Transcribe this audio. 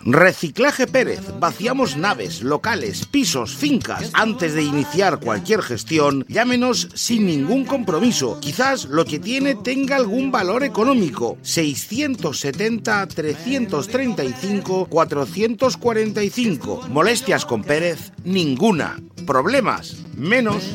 Reciclaje Pérez. Vaciamos naves, locales, pisos, fincas. Antes de iniciar cualquier gestión, llámenos sin ningún compromiso. Quizás lo que tiene tenga algún valor económico. 670-335-445. Molestias con Pérez, ninguna. Problemas, menos.